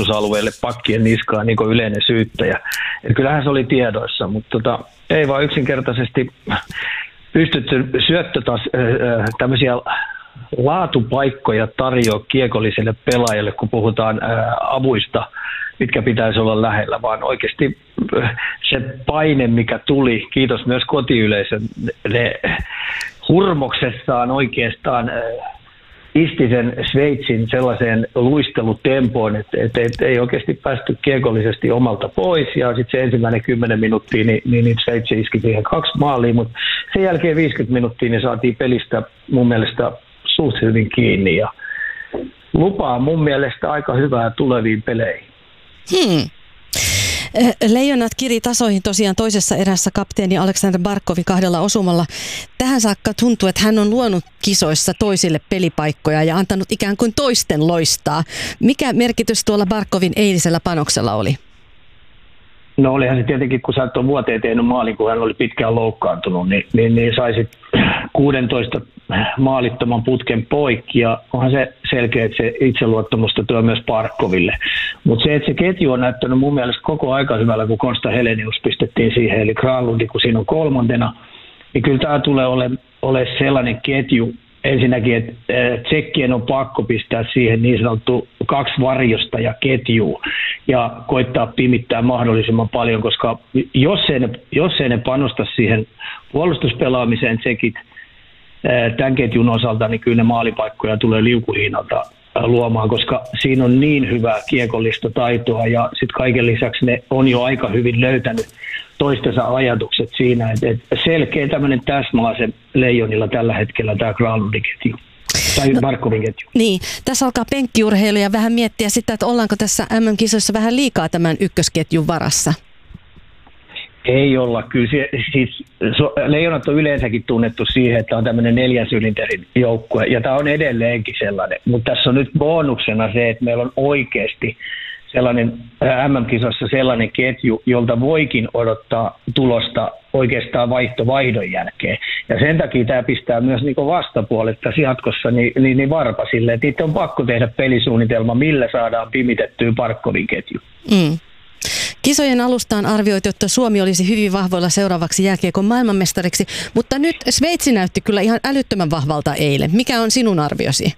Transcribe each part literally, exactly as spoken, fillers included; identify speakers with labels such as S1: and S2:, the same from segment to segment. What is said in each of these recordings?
S1: puolustusalueelle pakkien niskaan niin kuin yleinen syyttäjä. Et kyllähän se oli tiedoissa, mutta tota, ei vaan yksinkertaisesti pystytty syöttötas äh, tämmöisiä laatupaikkoja tarjoaa kiekolliselle pelaajalle, kun puhutaan ää, avuista, mitkä pitäisi olla lähellä, vaan oikeasti se paine, mikä tuli, kiitos myös kotiyleisön, ne hurmoksessaan oikeastaan ää, isti sen Sveitsin sellaiseen luistelutempoon, että et, et ei oikeasti päästy kiekollisesti omalta pois, ja sitten se ensimmäinen kymmenen minuuttia, niin, niin, niin Sveitsi iski siihen kaksi maalia, mutta sen jälkeen viisikymmentä minuuttia niin saatiin pelistä mun mielestä suht hyvin kiinni ja lupaa mun mielestä aika hyvää tuleviin peleihin.
S2: Hmm. Leijonat kiri tasoihin tosiaan toisessa erässä kapteeni Aleksander Barkovin kahdella osumalla. Tähän saakka tuntuu, että hän on luonut kisoissa toisille pelipaikkoja ja antanut ikään kuin toisten loistaa. Mikä merkitys tuolla Barkovin eilisellä panoksella oli?
S1: No olihan se tietenkin, kun sä et ole vuoteen tehnyt maalin, kun hän oli pitkään loukkaantunut, niin, niin, niin saisit kuusitoista maalittoman putken poikki, ja onhan se selkeä, että se itseluottamusta tuo myös Barkoville. Mutta se, että se ketju on näyttänyt mun mielestä koko aika hyvällä, kun Konsta Helenius pistettiin siihen, eli Granlundi, kun siinä on kolmantena, niin kyllä tämä tulee olemaan ole sellainen ketju, ensinnäkin, että tsekkien on pakko pistää siihen niin sanottu kaksi varjosta ja ketjua ja koittaa pimittää mahdollisimman paljon, koska jos ei ne, jos ei ne panosta siihen puolustuspelaamiseen tsekit tämän ketjun osalta, niin kyllä ne maalipaikkoja tulee liukuhiinalta luomaan, koska siinä on niin hyvää kiekollista taitoa ja sitten kaiken lisäksi ne on jo aika hyvin löytänyt toistensa ajatukset siinä, että selkeä tämmöinen täsmäase Leijonilla tällä hetkellä tämä Granlundin ketju. Tai no, Barkovin ketju.
S2: Niin, tässä alkaa penkkiurheilu ja vähän miettiä sitä, että ollaanko tässä M M-kisoissa vähän liikaa tämän ykkösketjun varassa.
S1: Ei olla. Kyllä se, siis, so, Leijonat on yleensäkin tunnettu siihen, että on tämmöinen neljän sylinterin joukkue, ja tämä on edelleenkin sellainen. Mutta tässä on nyt bonuksena se, että meillä on oikeasti sellainen M M-kisossa sellainen ketju, jolta voikin odottaa tulosta oikeastaan vaihto vaihdon jälkeen. Ja sen takia tämä pistää myös niin vastapuolet tässä jatkossa niin, niin, niin varpasille, että itse on pakko tehdä pelisuunnitelma, millä saadaan pimitettyä Barkovin ketju.
S2: Mm. Kisojen alusta on arvioitu, että Suomi olisi hyvin vahvoilla seuraavaksi jääkiekon maailmanmestariksi, mutta nyt Sveitsi näytti kyllä ihan älyttömän vahvalta eilen. Mikä on sinun arviosi?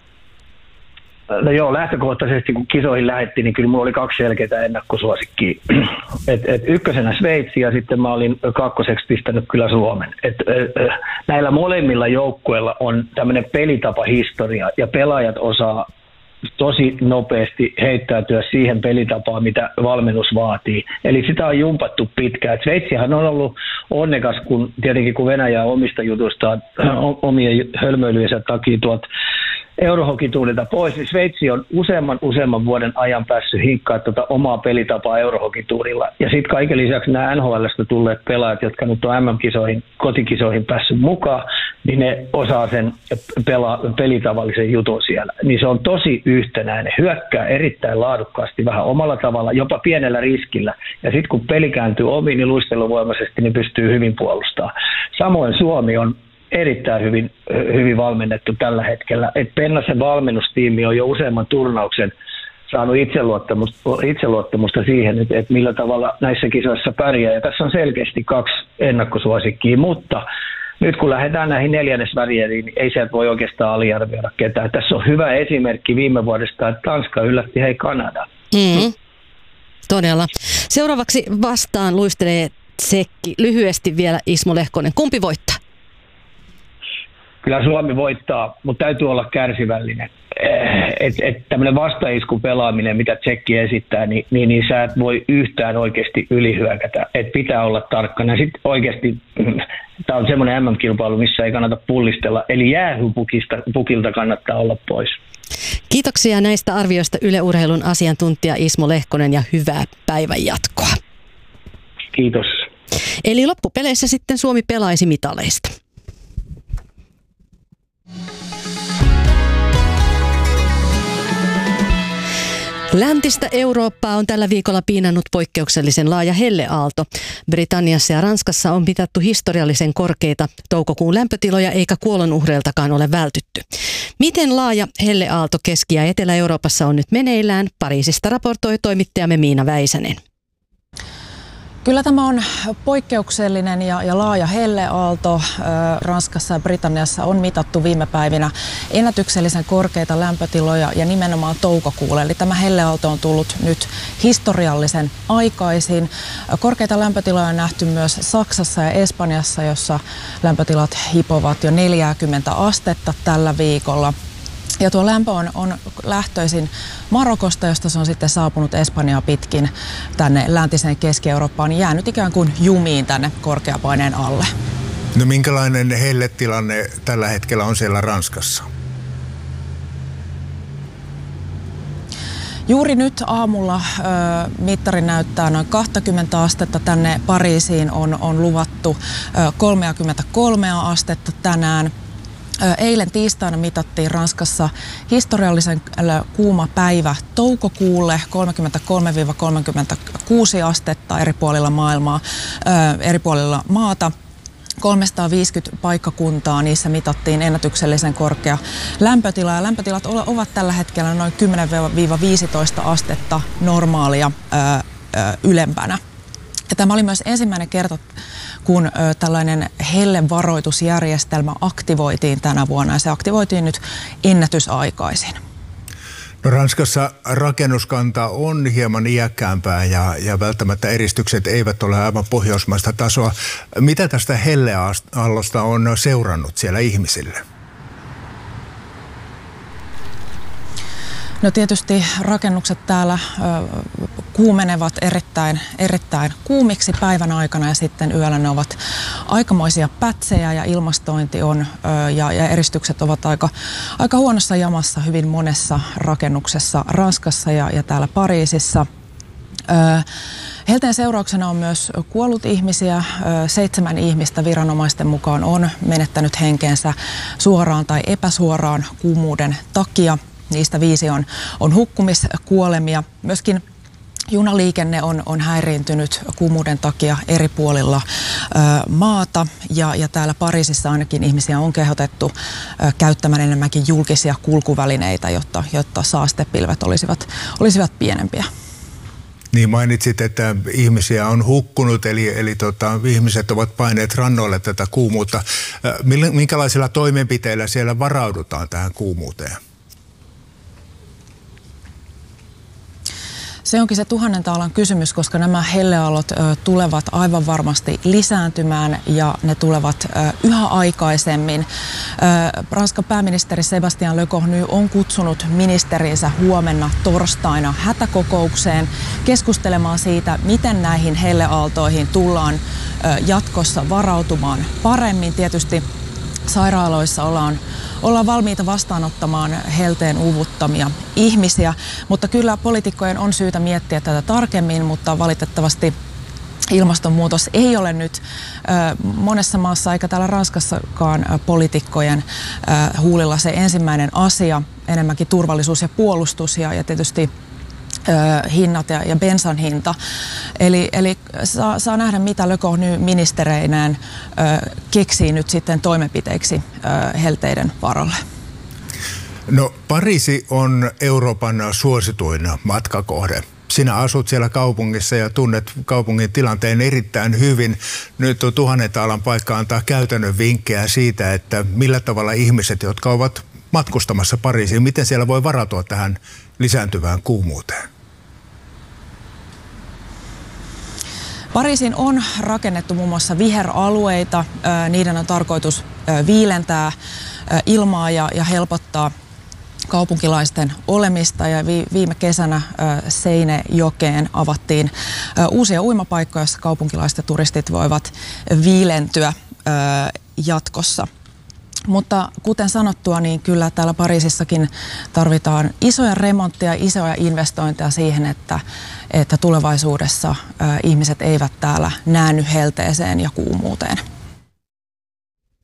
S1: No joo, lähtökohtaisesti kun kisoihin lähdettiin, niin kyllä mulla oli kaksi selkeää ennakkosuosikkia. Et, et ykkösenä Sveitsi ja sitten mä olin kakkoseksi pistänyt kyllä Suomen. Et, et, näillä molemmilla joukkueilla on tämmöinen pelitapahistoria ja pelaajat osaa tosi nopeasti heittäytyä siihen pelitapaan, mitä valmennus vaatii. Eli sitä on jumpattu pitkään. Sveitsihän on ollut onnekas, kun tietenkin kun Venäjä omista jutustaan omien hölmöilyjensä takia tuot eurohokituulilta pois, niin Sveitsi on useamman useamman vuoden ajan päässyt hinkkaa tuota omaa pelitapaa eurohokituurilla. Ja sitten kaiken lisäksi nämä N H L:stä tulleet pelaajat, jotka nyt on M M-kisoihin, kotikisoihin päässyt mukaan, niin ne osaa sen pela, pelitavallisen jutun siellä. Niin se on tosi yhtenäinen, hyökkää erittäin laadukkaasti, vähän omalla tavalla, jopa pienellä riskillä. Ja sitten kun peli kääntyy omiin, niin luisteluvoimaisesti niin pystyy hyvin puolustamaan. Samoin Suomi on erittäin hyvin, hyvin valmennettu tällä hetkellä. Et Pennasen valmennustiimi on jo useamman turnauksen saanut itseluottamusta, itseluottamusta siihen, että, että millä tavalla näissä kisoissa pärjää. Ja tässä on selkeästi kaksi ennakkosuosikkia, mutta nyt kun lähdetään näihin neljännesvärieriin, niin ei sieltä voi oikeastaan aliarvioida ketään. Tässä on hyvä esimerkki viime vuodesta, että Tanska yllätti hei Kanada.
S2: Mm, todella. Seuraavaksi vastaan luistelee tsekki. Lyhyesti vielä Ismo Lehkonen. Kumpi voittaa?
S1: Kyllä Suomi voittaa, mutta täytyy olla kärsivällinen. Et, et tämmöinen vastaiskun pelaaminen, mitä tsekki esittää, niin, niin, niin sä et voi yhtään oikeasti ylihyökätä. Et pitää olla tarkkana. Sitten oikeasti tämä on semmoinen M M-kilpailu, missä ei kannata pullistella. Eli jäähypukilta kannattaa olla pois.
S2: Kiitoksia näistä arvioista Yle Urheilun asiantuntija Ismo Lehkonen ja hyvää päivän jatkoa.
S1: Kiitos.
S2: Eli loppupeleissä sitten Suomi pelaisi mitaleista. Läntistä Eurooppaa on tällä viikolla piinannut poikkeuksellisen laaja helleaalto. Britanniassa ja Ranskassa on mitattu historiallisen korkeita toukokuun lämpötiloja eikä kuolonuhreiltakaan ole vältytty. Miten laaja helleaalto Keski- ja Etelä-Euroopassa on nyt meneillään? Pariisista raportoi toimittajamme Miina Väisänen.
S3: Kyllä tämä on poikkeuksellinen ja, ja laaja helleaalto. Ranskassa ja Britanniassa on mitattu viime päivinä ennätyksellisen korkeita lämpötiloja ja nimenomaan toukokuulle. Eli tämä helleaalto on tullut nyt historiallisen aikaisin. Korkeita lämpötiloja on nähty myös Saksassa ja Espanjassa, jossa lämpötilat hipovat jo neljäkymmentä astetta tällä viikolla. Ja tuo lämpö on, on lähtöisin Marokosta, josta se on sitten saapunut Espanjaa pitkin tänne läntiseen Keski-Eurooppaan, niin jäänyt ikään kuin jumiin tänne korkeapaineen alle.
S4: No minkälainen helletilanne tällä hetkellä on siellä Ranskassa?
S3: Juuri nyt aamulla ö, mittari näyttää noin kaksikymmentä astetta. Tänne Pariisiin on, on luvattu ö, kolmekymmentäkolme astetta tänään. Eilen tiistaina mitattiin Ranskassa historiallisen kuuma päivä toukokuulle, kolmekymmentäkolme kolmekymmentäkuusi astetta eri puolilla maailmaa, eri puolilla maata. kolmesataaviisikymmentä paikkakuntaa, niissä mitattiin ennätyksellisen korkea lämpötila. Ja lämpötilat ovat tällä hetkellä noin kymmenen viisitoista astetta normaalia ää, ää, ylempänä. Ja tämä oli myös ensimmäinen kerta, kun ö, tällainen hellevaroitusjärjestelmä aktivoitiin tänä vuonna, ja se aktivoitiin nyt ennätysaikaisin.
S4: No Ranskassa rakennuskanta on hieman iäkkäämpää ja, ja välttämättä eristykset eivät ole aivan pohjoismaista tasoa. Mitä tästä helleaallosta on seurannut siellä ihmisille?
S3: No tietysti rakennukset täällä ö, kuumenevat erittäin, erittäin kuumiksi päivän aikana ja sitten yöllä ne ovat aikamoisia pätsejä ja ilmastointi on ö, ja, ja eristykset ovat aika, aika huonossa jamassa hyvin monessa rakennuksessa Ranskassa ja, ja täällä Pariisissa. Ö, Helteen seurauksena on myös kuollut ihmisiä. Seitsemän ihmistä viranomaisten mukaan on menettänyt henkensä suoraan tai epäsuoraan kuumuuden takia. Niistä viisi on, on hukkumiskuolemia. Myöskin junaliikenne on, on häiriintynyt kuumuuden takia eri puolilla ö, maata. Ja, ja täällä Pariisissa ainakin ihmisiä on kehotettu ö, käyttämään enemmänkin julkisia kulkuvälineitä, jotta, jotta saastepilvet olisivat, olisivat pienempiä.
S4: Niin mainitsit, että ihmisiä on hukkunut, eli, eli tota, ihmiset ovat paineet rannoille tätä kuumuutta. Minkälaisilla toimenpiteillä siellä varaudutaan tähän kuumuuteen?
S3: Se onkin se tuhannen taalan kysymys, koska nämä helleaallot ö, tulevat aivan varmasti lisääntymään ja ne tulevat ö, yhä aikaisemmin. Ö, Ranskan pääministeri Sébastien Lecornu on kutsunut ministerinsä huomenna torstaina hätäkokoukseen keskustelemaan siitä, miten näihin helleaaltoihin tullaan ö, jatkossa varautumaan paremmin. Tietysti sairaaloissa ollaan Ollaan valmiita vastaanottamaan helteen uuvuttamia ihmisiä, mutta kyllä poliitikkojen on syytä miettiä tätä tarkemmin, mutta valitettavasti ilmastonmuutos ei ole nyt äh, monessa maassa eikä täällä Ranskassakaan äh, poliitikkojen äh, huulilla se ensimmäinen asia, enemmänkin turvallisuus ja puolustus ja, ja tietysti Ö, hinnat ja, ja bensan hinta. Eli, eli saa, saa nähdä, mitä Lecornu ministereinään ö, keksii nyt sitten toimenpiteiksi ö, helteiden varalle.
S4: No Pariisi on Euroopan suosituin matkakohde. Sinä asut siellä kaupungissa ja tunnet kaupungin tilanteen erittäin hyvin. Nyt on tuhannen taalan paikka antaa käytännön vinkkejä siitä, että millä tavalla ihmiset, jotka ovat matkustamassa Pariisiin, miten siellä voi varautua tähän lisääntyvään kuumuuteen?
S3: Pariisiin on rakennettu muun muassa viheralueita. Niiden on tarkoitus viilentää ilmaa ja, ja helpottaa kaupunkilaisten olemista. Ja viime kesänä Seinejokeen avattiin uusia uimapaikkoja, joissa kaupunkilaiset ja turistit voivat viilentyä jatkossa. Mutta kuten sanottua, niin kyllä täällä Pariisissakin tarvitaan isoja remontteja, isoja investointeja siihen, että, että tulevaisuudessa ä, ihmiset eivät täällä näänny helteeseen ja kuumuuteen.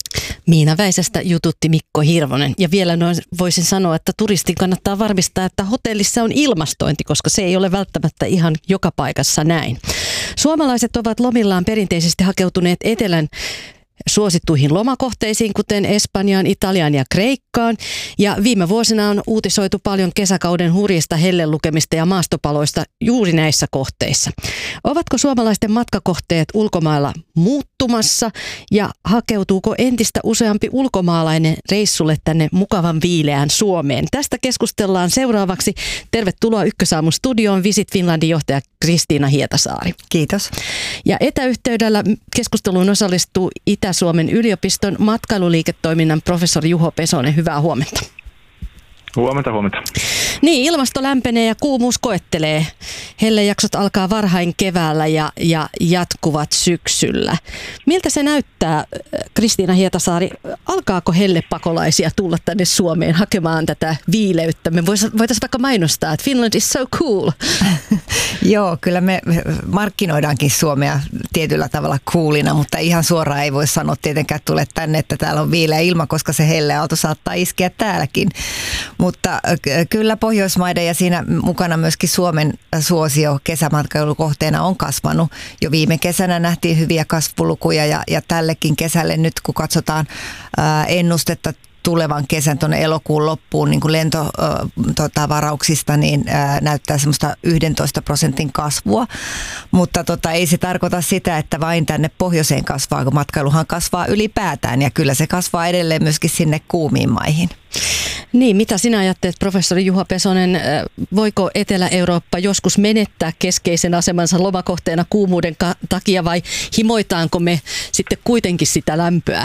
S2: Miina Väisästä jututti Mikko Hirvonen. Ja vielä noin voisin sanoa, että turistin kannattaa varmistaa, että hotellissa on ilmastointi, koska se ei ole välttämättä ihan joka paikassa näin. Suomalaiset ovat lomillaan perinteisesti hakeutuneet etelän suosittuihin lomakohteisiin, kuten Espanjaan, Italiaan ja Kreikkaan. Ja viime vuosina on uutisoitu paljon kesäkauden hurjista hellelukemista ja maastopaloista juuri näissä kohteissa. Ovatko suomalaisten matkakohteet ulkomailla muuttumassa ja hakeutuuko entistä useampi ulkomaalainen reissulle tänne mukavan viileään Suomeen? Tästä keskustellaan seuraavaksi. Tervetuloa Ykkösaamun studioon Visit Finlandin johtaja Kristiina Hietasaari.
S5: Kiitos.
S2: Ja etäyhteydellä keskusteluun osallistuu Itä-Suomen yliopiston matkailuliiketoiminnan professori Juho Pesonen. Hyvää huomenta.
S6: Huomenta, huomenta.
S2: Niin, ilmasto lämpenee ja kuumuus koettelee. Hellejaksot alkaa varhain keväällä ja, ja jatkuvat syksyllä. Miltä se näyttää, Kristiina Hietasaari? Alkaako hellepakolaisia tulla tänne Suomeen hakemaan tätä viileyttä? Me voitaisiin vaikka mainostaa, että Finland is so cool.
S5: Joo, kyllä me markkinoidaankin Suomea tietyllä tavalla coolina, mutta ihan suoraan ei voi sanoa tietenkään tule tänne, että täällä on viileä ilma, koska se helleaalto saattaa iskeä täälläkin. Mutta kyllä Pohjoismaiden ja siinä mukana myöskin Suomen suosio kesämatkailukohteena on kasvanut. Jo viime kesänä nähtiin hyviä kasvulukuja ja, ja tällekin kesälle nyt kun katsotaan ää, ennustetta tulevan kesän tuonne elokuun loppuun niin kuin lentovarauksista, niin ää, näyttää semmoista yksitoista prosentin kasvua. Mutta tota, ei se tarkoita sitä, että vain tänne pohjoiseen kasvaa, kun matkailuhan kasvaa ylipäätään ja kyllä se kasvaa edelleen myöskin sinne kuumiin maihin.
S2: Niin, mitä sinä ajattelet, professori Juha Pesonen, voiko Etelä-Eurooppa joskus menettää keskeisen asemansa lomakohteena kuumuuden takia vai himoitaanko me sitten kuitenkin sitä lämpöä?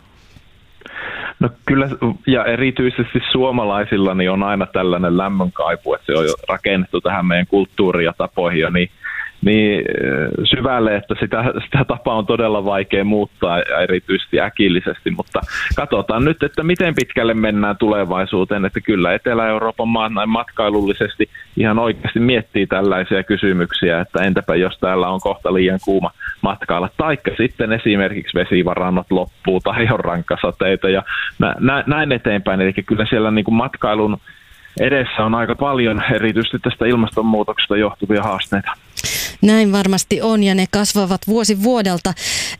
S6: No kyllä, ja erityisesti suomalaisilla niin on aina tällainen lämmönkaipu, että se on jo rakennettu tähän meidän kulttuuriin ja tapoihin jo niin, niin syvälle, että sitä, sitä tapaa on todella vaikea muuttaa ja erityisesti äkillisesti, mutta katsotaan nyt, että miten pitkälle mennään tulevaisuuteen, että kyllä Etelä-Euroopan maat näin matkailullisesti ihan oikeasti miettii tällaisia kysymyksiä, että entäpä jos täällä on kohta liian kuuma matkailla, taikka sitten esimerkiksi vesivarannot loppuu tai on rankkasateita ja nä- näin eteenpäin, eli kyllä siellä niin kuin matkailun edessä on aika paljon erityisesti tästä ilmastonmuutoksesta johtuvia haasteita.
S2: Näin varmasti on ja ne kasvavat vuosi vuodelta.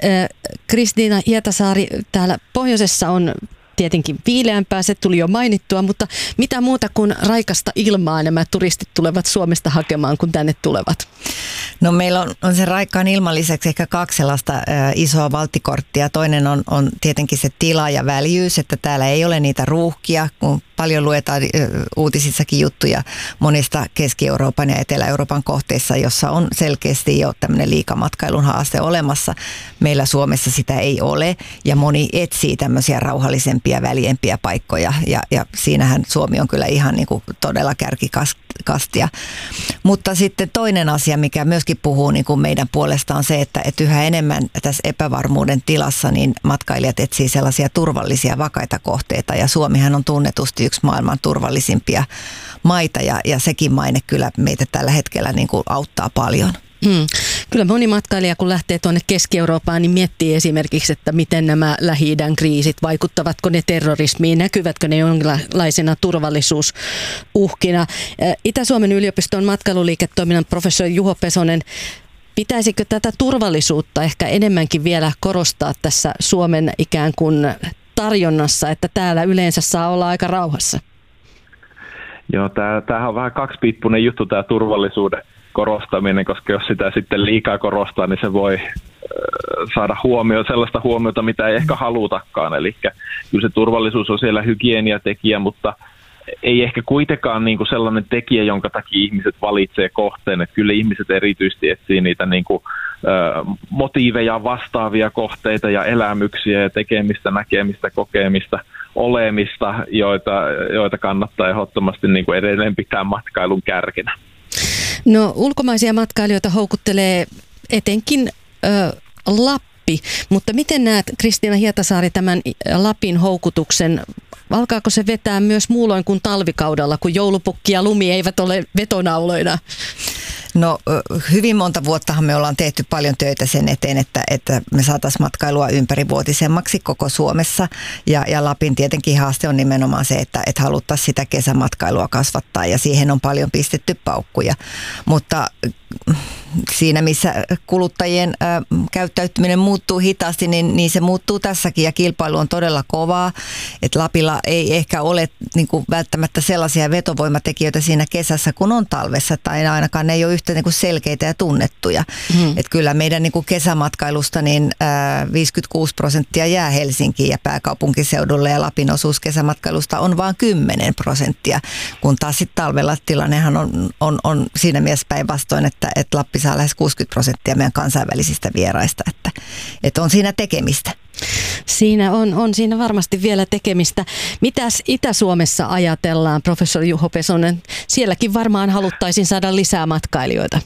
S2: Kristiina Hietasaari, täällä pohjoisessa on tietenkin viileämpää, se tuli jo mainittua, mutta mitä muuta kuin raikasta ilmaa nämä turistit tulevat Suomesta hakemaan, kun tänne tulevat?
S5: No meillä on, on sen raikkaan ilman lisäksi ehkä kaksi sellaista ä, isoa valttikorttia. Toinen on, on tietenkin se tila ja väljyys, että täällä ei ole niitä ruuhkia, kun paljon luetaan ä, uutisissakin juttuja monista Keski-Euroopan ja Etelä-Euroopan kohteissa, jossa on selkeästi jo tämmöinen liikamatkailun haaste olemassa. Meillä Suomessa sitä ei ole ja moni etsii tämmöisiä rauhallisempia, väljempiä paikkoja ja, ja siinähän Suomi on kyllä ihan niin kuin todella kärkikastia. Mutta sitten toinen asia, mikä myöskin puhuu niin kuin meidän puolesta on se, että, että yhä enemmän tässä epävarmuuden tilassa niin matkailijat etsii sellaisia turvallisia, vakaita kohteita ja Suomihan on tunnetusti yksi maailman turvallisimpia maita ja, ja sekin maine kyllä meitä tällä hetkellä niin kuin auttaa paljon.
S2: Hmm. Kyllä moni matkailija, kun lähtee tuonne Keski-Eurooppaan, niin miettii esimerkiksi, että miten nämä Lähi-idän kriisit, vaikuttavatko ne terrorismiin, näkyvätkö ne jonkinlaisena turvallisuusuhkina. Itä-Suomen yliopiston matkailuliiketoiminnan professori Juho Pesonen, pitäisikö tätä turvallisuutta ehkä enemmänkin vielä korostaa tässä Suomen ikään kuin tarjonnassa, että täällä yleensä saa olla aika rauhassa?
S6: Joo, tämähän on vähän kaksipiippunen juttu tämä turvallisuuden korostaminen, koska jos sitä sitten liikaa korostaa, niin se voi saada huomioon sellaista huomiota, mitä ei ehkä halutakaan. Eli kyllä se turvallisuus on siellä hygieniatekijä, mutta ei ehkä kuitenkaan niin kuin sellainen tekijä, jonka takia ihmiset valitsee kohteen. Että kyllä ihmiset erityisesti etsii niitä niin kuin, ö, motiiveja, vastaavia kohteita ja elämyksiä ja tekemistä, näkemistä, kokemista, olemista, joita, joita kannattaa ehdottomasti niin kuin edelleen pitää matkailun kärkenä.
S2: No ulkomaisia matkailijoita houkuttelee etenkin ö, Lappi, mutta miten näet, Kristiina Hietasaari, tämän Lapin houkutuksen? Alkaako se vetää myös muulloin kuin talvikaudella, kun joulupukki ja lumi eivät ole vetonauloina?
S5: No hyvin monta vuottahan me ollaan tehty paljon töitä sen eteen, että, että me saataisiin matkailua ympärivuotisemmaksi koko Suomessa. Ja, ja Lapin tietenkin haaste on nimenomaan se, että, että haluttaisiin sitä kesämatkailua kasvattaa ja siihen on paljon pistetty paukkuja. Mutta siinä, missä kuluttajien ä, käyttäytyminen muuttuu hitaasti, niin, niin se muuttuu tässäkin ja kilpailu on todella kovaa. Et Lapilla ei ehkä ole niin kuin välttämättä sellaisia vetovoimatekijöitä siinä kesässä, kun on talvessa, tai ainakaan ne ei ole yhtä niin kuin selkeitä ja tunnettuja. Hmm. Et kyllä meidän niin kuin kesämatkailusta niin ä, viisikymmentäkuusi prosenttia jää Helsinkiin ja pääkaupunkiseudulle, ja Lapin osuus kesämatkailusta on vain kymmenen prosenttia, kun taas sitten talvella tilannehan on, on, on siinä mielessä päinvastoin, että, että Lappi saa lähes kuusikymmentä prosenttia meidän kansainvälisistä vieraista, että, että on siinä tekemistä.
S2: Siinä on, on siinä varmasti vielä tekemistä. Mitäs Itä-Suomessa ajatellaan, professori Juho Pesonen? Sielläkin varmaan haluttaisiin saada lisää matkailijoita.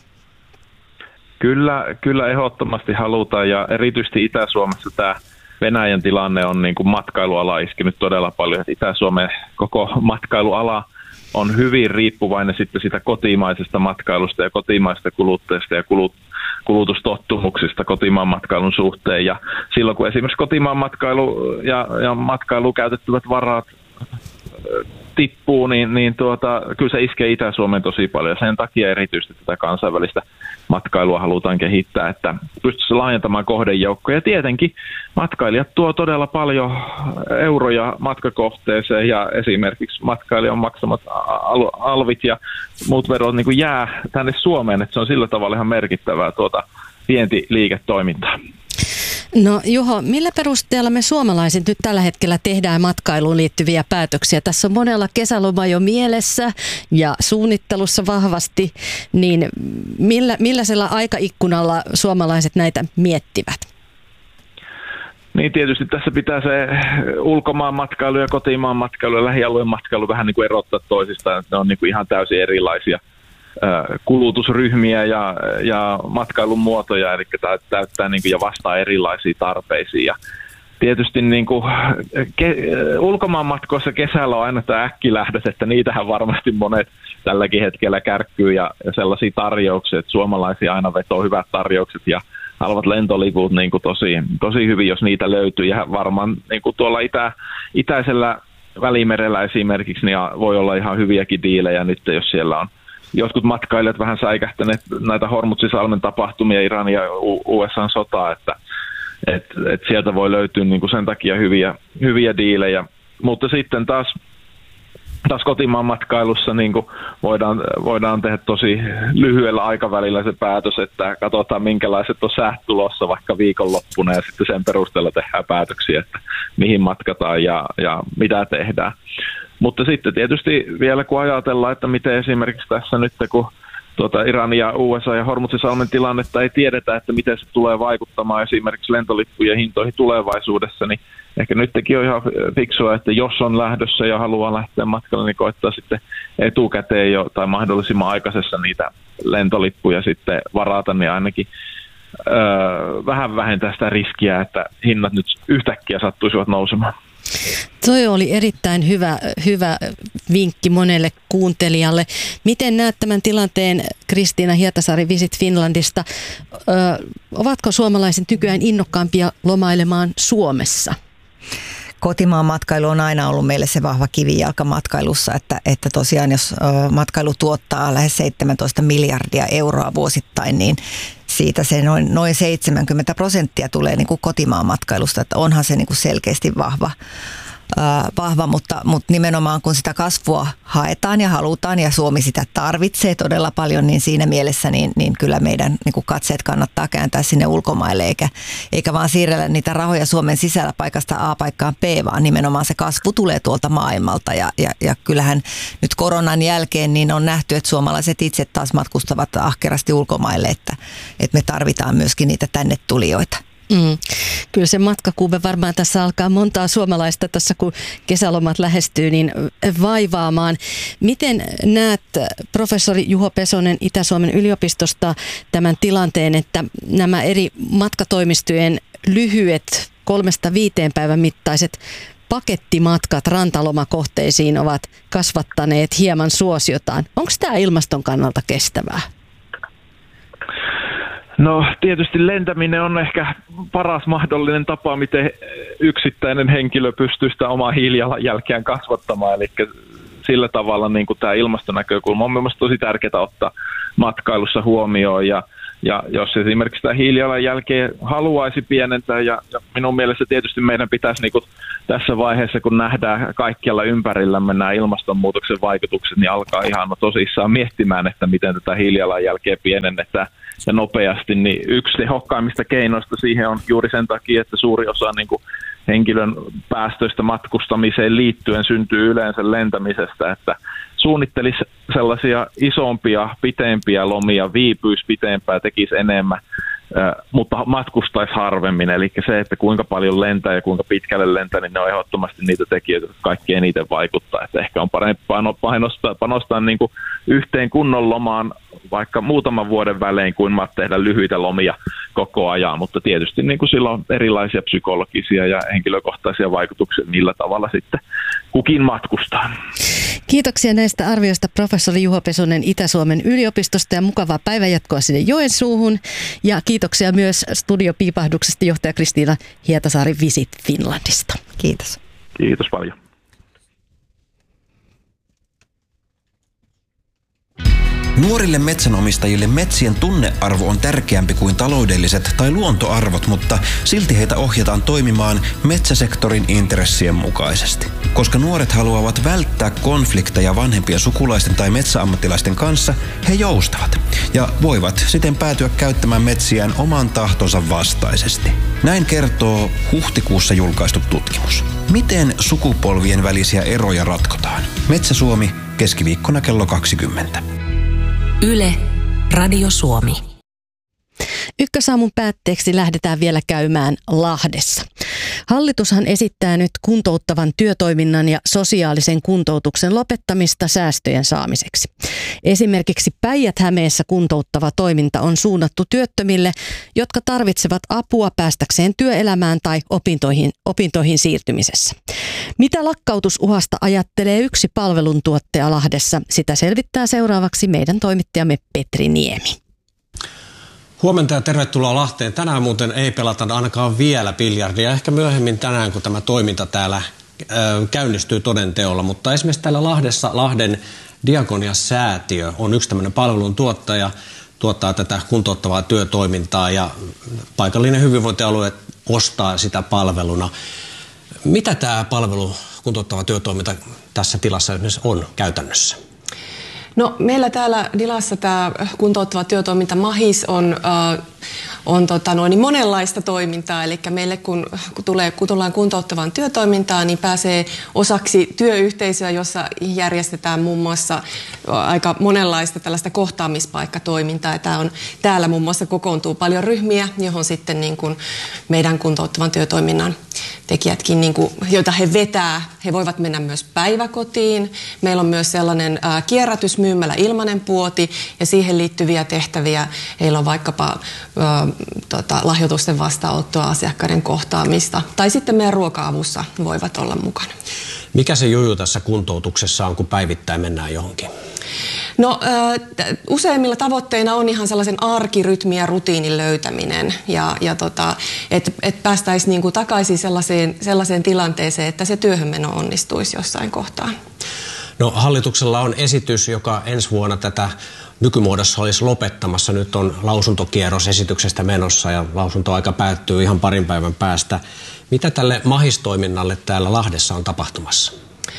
S6: Kyllä, kyllä ehdottomasti halutaan, ja erityisesti Itä-Suomessa tämä Venäjän tilanne on niin kuin matkailuala iskenyt todella paljon. Itä-Suomen koko matkailuala on hyvin riippuvainen sitten sitä kotimaisesta matkailusta ja kotimaisesta kuluttajista ja kulut, kulutustottumuksista kotimaan matkailun suhteen. Ja silloin kun esimerkiksi kotimaan matkailu ja, ja matkailuun käytettävät varat tippuu, niin, niin tuota, kyllä se iskee Itä-Suomeen tosi paljon. Sen takia erityisesti tätä kansainvälistä matkailua halutaan kehittää, että pystyisi laajentamaan kohdejoukkoja. Ja tietenkin matkailijat tuo todella paljon euroja matkakohteeseen, ja esimerkiksi matkailijan maksamat alvit ja muut verot niin kuin jää tänne Suomeen, että se on sillä tavalla ihan merkittävää tuota vientiliiketoimintaa.
S2: No Juho, millä perusteella me suomalaiset nyt tällä hetkellä tehdään matkailuun liittyviä päätöksiä? Tässä on monella kesäloma jo mielessä ja suunnittelussa vahvasti, niin millä, millaisella aikaikkunalla suomalaiset näitä miettivät?
S6: Niin tietysti tässä pitää se ulkomaan matkailu ja kotimaan matkailu ja lähialueen matkailu vähän niin kuin erottaa toisistaan, että ne on niin kuin ihan täysin erilaisia kulutusryhmiä ja, ja matkailun muotoja, eli täyttää niin kuin ja vastaa erilaisiin tarpeisiin. Ja tietysti niin kuin, ke, ulkomaan matkoissa kesällä on aina tämä äkkilähdös, että niitähän varmasti monet tälläkin hetkellä kärkkyy, ja, ja sellaisia tarjouksia, että suomalaisia aina vetoo hyvät tarjoukset ja halvat lentoliput niin kuin tosi, tosi hyvin, jos niitä löytyy. Ja varmaan niin kuin tuolla itä, itäisellä Välimerellä esimerkiksi niin voi olla ihan hyviäkin diilejä nyt, jos siellä on jotkut matkailijat vähän säikähtäneet näitä Hormuzisalmen tapahtumia, Iranin ja U S A:n sotaa, että et, et sieltä voi löytyä niin kuin sen takia hyviä, hyviä diilejä. Mutta sitten taas, taas kotimaan matkailussa niin kuin voidaan, voidaan tehdä tosi lyhyellä aikavälillä se päätös, että katsotaan minkälaiset on säät tulossa vaikka viikonloppuna, ja sitten sen perusteella tehdään päätöksiä, että mihin matkataan ja, ja mitä tehdään. Mutta sitten tietysti vielä kun ajatellaan, että miten esimerkiksi tässä nyt, kun tuota Iran ja U S A ja Hormuzisalmen tilannetta ei tiedetä, että miten se tulee vaikuttamaan esimerkiksi lentolippujen hintoihin tulevaisuudessa, niin ehkä nytkin on ihan fiksua, että jos on lähdössä ja haluaa lähteä matkalle, niin koittaa sitten etukäteen jo tai mahdollisimman aikaisessa niitä lentolippuja sitten varata, niin ainakin öö, vähän vähentää sitä riskiä, että hinnat nyt yhtäkkiä sattuisivat nousemaan.
S2: Toi oli erittäin hyvä, hyvä vinkki monelle kuuntelijalle. Miten näet tämän tilanteen, Kristiina Hietasaari Visit Finlandista? Ö, ovatko suomalaiset nykyään innokkaampia lomailemaan Suomessa?
S5: Kotimaan matkailu on aina ollut meille se vahva kivijalka matkailussa, että, että tosiaan jos matkailu tuottaa lähes seitsemäntoista miljardia euroa vuosittain, niin siitä se noin, noin seitsemänkymmentä prosenttia tulee niin kuin kotimaan matkailusta, että onhan se niin kuin selkeästi vahva. vahva, mutta, mutta nimenomaan kun sitä kasvua haetaan ja halutaan ja Suomi sitä tarvitsee todella paljon, niin siinä mielessä niin, niin kyllä meidän niin kuin katseet kannattaa kääntää sinne ulkomaille, eikä, eikä vaan siirrellä niitä rahoja Suomen sisällä paikasta A paikkaan B, vaan nimenomaan se kasvu tulee tuolta maailmalta, ja, ja, ja kyllähän nyt koronan jälkeen niin on nähty, että suomalaiset itse taas matkustavat ahkerasti ulkomaille, että, että me tarvitaan myöskin niitä tänne tulijoita.
S2: Mm. Kyllä se matkakuube varmaan tässä alkaa montaa suomalaista tässä, kun kesälomat lähestyy, niin vaivaamaan. Miten näet, professori Juho Pesonen Itä-Suomen yliopistosta, tämän tilanteen, että nämä eri matkatoimistojen lyhyet kolmesta viiteen päivän mittaiset pakettimatkat rantalomakohteisiin ovat kasvattaneet hieman suosiotaan? Onko tämä ilmaston kannalta kestävää?
S6: No tietysti lentäminen on ehkä paras mahdollinen tapa, miten yksittäinen henkilö pystyy sitä omaa hiilijalanjälkeään kasvattamaan. Eli sillä tavalla niin kuin tämä ilmastonäkökulma on mielestäni tosi tärkeää ottaa matkailussa huomioon. Ja, ja jos esimerkiksi sitä hiilijalanjälkeä haluaisi pienentää, ja, ja minun mielestä tietysti meidän pitäisi niin kuin tässä vaiheessa, kun nähdään kaikkialla ympärillämme nämä ilmastonmuutoksen vaikutukset, niin alkaa ihan no tosissaan miettimään, että miten tätä hiilijalanjälkeä pienennetään ja nopeasti. Niin yksi tehokkaimmista keinoista siihen on juuri sen takia, että suuri osa niin kuin henkilön päästöistä matkustamiseen liittyen syntyy yleensä lentämisestä, että suunnittelisi sellaisia isompia, pitempiä lomia, viipyisi pitempään, tekisi enemmän, mutta matkustaisi harvemmin. Eli se, että kuinka paljon lentää ja kuinka pitkälle lentää, niin ne on ehdottomasti niitä tekijöitä, jotka kaikki eniten vaikuttaa. Että ehkä on parempi panostaa, panostaa niin kuin yhteen kunnon lomaan vaikka muutaman vuoden välein kuin tehdä lyhyitä lomia koko ajan, mutta tietysti niin kuin sillä on erilaisia psykologisia ja henkilökohtaisia vaikutuksia, millä tavalla sitten kukin matkustaa.
S2: Kiitoksia näistä arvioista professori Juho Pesonen Itä-Suomen yliopistosta ja mukavaa päivänjatkoa sinne Joensuuhun. Ja kiitoksia myös studiopiipahduksesta johtaja Kristiina Hietasaari Visit Finlandista.
S5: Kiitos.
S6: Kiitos paljon.
S7: Nuorille metsänomistajille metsien tunnearvo on tärkeämpi kuin taloudelliset tai luontoarvot, mutta silti heitä ohjataan toimimaan metsäsektorin intressien mukaisesti. Koska nuoret haluavat välttää konflikteja vanhempien sukulaisten tai metsäammattilaisten kanssa, he joustavat ja voivat siten päätyä käyttämään metsiään oman tahtonsa vastaisesti. Näin kertoo huhtikuussa julkaistu tutkimus. Miten sukupolvien välisiä eroja ratkotaan? Metsä Suomi, keskiviikkona kello kaksikymmentä.
S8: Yle, Radio Suomi.
S2: Ykkösaamun päätteeksi lähdetään vielä käymään Lahdessa. Hallitushan esittää nyt kuntouttavan työtoiminnan ja sosiaalisen kuntoutuksen lopettamista säästöjen saamiseksi. Esimerkiksi Päijät-Hämeessä kuntouttava toiminta on suunnattu työttömille, jotka tarvitsevat apua päästäkseen työelämään tai opintoihin, opintoihin siirtymisessä. Mitä lakkautusuhasta ajattelee yksi palveluntuottaja Lahdessa? Sitä selvittää seuraavaksi meidän toimittajamme Petri Niemi.
S9: Huomenta ja tervetuloa Lahteen. Tänään muuten ei pelata ainakaan vielä biljardia. Ehkä myöhemmin tänään, kun tämä toiminta täällä ö, käynnistyy toden teolla. Mutta esimerkiksi täällä Lahdessa Lahden Diakonia-säätiö on yksi tämmöinen palvelun tuottaja, tuottaa tätä kuntouttavaa työtoimintaa ja paikallinen hyvinvointialue ostaa sitä palveluna. Mitä tämä palvelu, kuntouttava työtoiminta tässä tilassa esimerkiksi on käytännössä?
S10: No, meillä täällä Dilassa tämä kuntouttava työtoiminta MAHIS on, äh, on tota noin, monenlaista toimintaa. Eli meille kun, kun, tulee, kun tullaan kuntouttavaan työtoimintaan, niin pääsee osaksi työyhteisöä, jossa järjestetään muun muassa aika monenlaista tällaista kohtaamispaikkatoimintaa. Tämä on, täällä muun muassa kokoontuu paljon ryhmiä, johon sitten niin kuin meidän kuntouttavan työtoiminnan tekijätkin, niin kuin, joita he vetää, he voivat mennä myös päiväkotiin. Meillä on myös sellainen ää, kierrätysmyymälä ilmanen puoti ja siihen liittyviä tehtäviä. Heillä on vaikkapa ää, tota, lahjoitusten vastaanottoa, asiakkaiden kohtaamista tai sitten meidän ruoka-avussa voivat olla mukana.
S9: Mikä se juju tässä kuntoutuksessa on, kun päivittäin mennään johonkin?
S10: No äh, useimmilla tavoitteina on ihan sellaisen arkirytmin ja rutiinin löytäminen ja, ja tota, että et päästäisiin niinku takaisin sellaiseen, sellaiseen tilanteeseen, että se työhönmeno onnistuisi jossain kohtaa.
S9: No hallituksella on esitys, joka ensi vuonna tätä nykymuodossa olisi lopettamassa. Nyt on lausuntokierros esityksestä menossa ja lausuntoaika päättyy ihan parin päivän päästä. Mitä tälle MAHIS-toiminnalle täällä Lahdessa on tapahtumassa?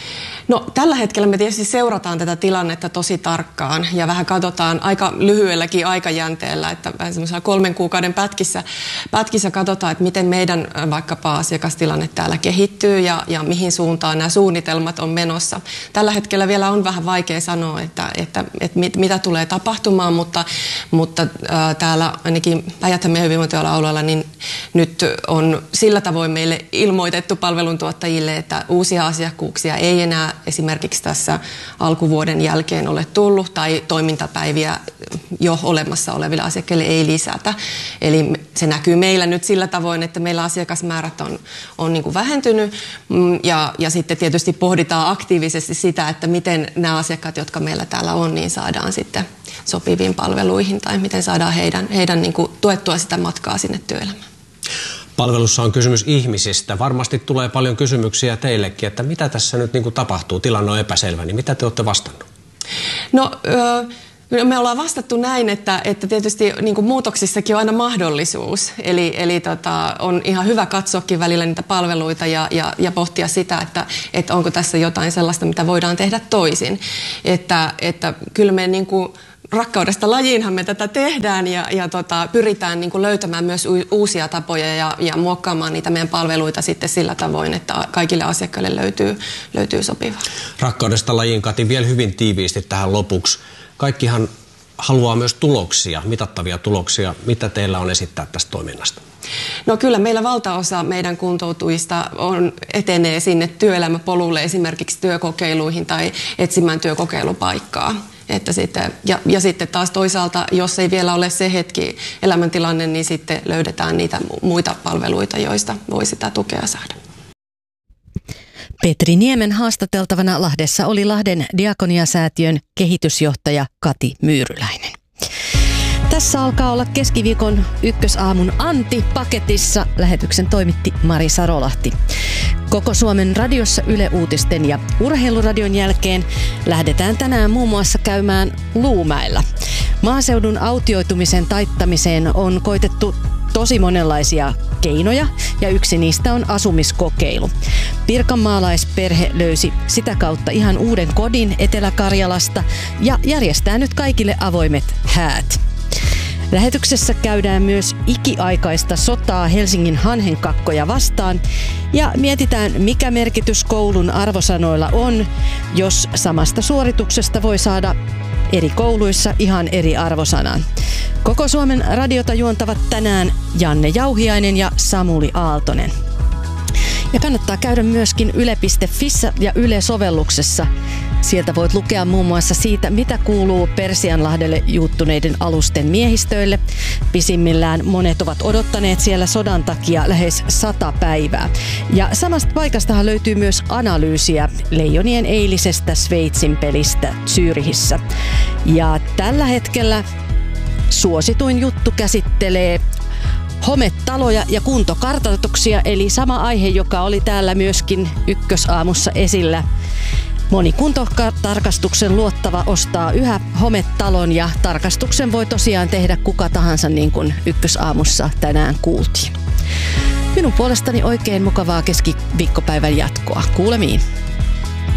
S10: No tällä hetkellä me tietysti seurataan tätä tilannetta tosi tarkkaan ja vähän katsotaan aika lyhyelläkin aikajänteellä, että vähän semmoisella kolmen kuukauden pätkissä, pätkissä katsotaan, että miten meidän vaikkapa asiakastilanne täällä kehittyy ja, ja mihin suuntaan nämä suunnitelmat on menossa. Tällä hetkellä vielä on vähän vaikea sanoa, että, että, että mit, mitä tulee tapahtumaan, mutta, mutta ää, täällä ainakin Päijät-Hämeen hyvinvointialueella niin nyt on sillä tavoin meille ilmoitettu palveluntuottajille, että uusia asiakkuuksia ei enää esimerkiksi tässä alkuvuoden jälkeen ole tullut tai toimintapäiviä jo olemassa oleville asiakkaille ei lisätä. Eli se näkyy meillä nyt sillä tavoin, että meillä asiakasmäärät on, on niin kuin vähentynyt ja, ja sitten tietysti pohditaan aktiivisesti sitä, että miten nämä asiakkaat, jotka meillä täällä on, niin saadaan sitten sopiviin palveluihin tai miten saadaan heidän, heidän niin kuin tuettua sitä matkaa sinne työelämään.
S9: Palvelussa on kysymys ihmisistä. Varmasti tulee paljon kysymyksiä teillekin, että mitä tässä nyt niin kuin tapahtuu, tilanne on epäselvä, niin mitä te olette vastannut?
S10: No... Öö... Me ollaan vastattu näin, että, että tietysti niin kuin muutoksissakin on aina mahdollisuus. Eli, eli tota, on ihan hyvä katsoakin välillä niitä palveluita ja, ja, ja pohtia sitä, että, että onko tässä jotain sellaista, mitä voidaan tehdä toisin. Että, että kyllä me niin kuin rakkaudesta lajiinhan me tätä tehdään ja, ja tota, pyritään niin kuin löytämään myös uusia tapoja ja, ja muokkaamaan niitä meidän palveluita sitten sillä tavoin, että kaikille asiakkaille löytyy, löytyy sopivaa.
S9: Rakkaudesta lajiin, Kati, vielä hyvin tiiviisti tähän lopuksi. Kaikkihan haluaa myös tuloksia, mitattavia tuloksia. Mitä teillä on esittää tästä toiminnasta?
S10: No kyllä meillä valtaosa meidän kuntoutujista on, etenee sinne työelämäpolulle, esimerkiksi työkokeiluihin tai etsimään työkokeilupaikkaa. Että sitten, ja, ja sitten taas toisaalta, jos ei vielä ole se hetki elämäntilanne, niin sitten löydetään niitä muita palveluita, joista voi sitä tukea saada.
S2: Petri Niemen haastateltavana Lahdessa oli Lahden Diakoniasäätiön kehitysjohtaja Kati Myyryläinen. Tässä alkaa olla keskiviikon ykkösaamun Anti paketissa. Lähetyksen toimitti Mari Sarolahti. Koko Suomen radiossa Yle Uutisten ja Urheiluradion jälkeen lähdetään tänään muun muassa käymään Luumäellä. Maaseudun autioitumisen taittamiseen on koitettu tosi monenlaisia keinoja ja yksi niistä on asumiskokeilu. Pirkanmaalaisperhe löysi sitä kautta ihan uuden kodin Etelä-Karjalasta ja järjestää nyt kaikille avoimet häät. Lähetyksessä käydään myös ikiaikaista sotaa Helsingin hanhenkakkoja vastaan ja mietitään, mikä merkitys koulun arvosanoilla on, jos samasta suorituksesta voi saada eri kouluissa ihan eri arvosanan. Koko Suomen radiota juontavat tänään Janne Jauhiainen ja Samuli Aaltonen. Ja kannattaa käydä myöskin yle piste fissä ja Yle-sovelluksessa. Sieltä voit lukea muun muassa siitä, mitä kuuluu Persianlahdelle juuttuneiden alusten miehistöille. Pisimmillään monet ovat odottaneet siellä sodan takia lähes sata päivää. Ja samasta paikastahan löytyy myös analyysiä Leijonien eilisestä Sveitsin pelistä Zyrihissä. Ja tällä hetkellä suosituin juttu käsittelee hometaloja ja kuntokartoituksia, eli sama aihe, joka oli täällä myöskin ykkösaamussa esillä. Moni kuntotarkastuksen luottava ostaa yhä hometalon ja tarkastuksen voi tosiaan tehdä kuka tahansa, niin kuin ykkösaamussa tänään kuultiin. Minun puolestani oikein mukavaa keskiviikkopäivän jatkoa. Kuulemiin.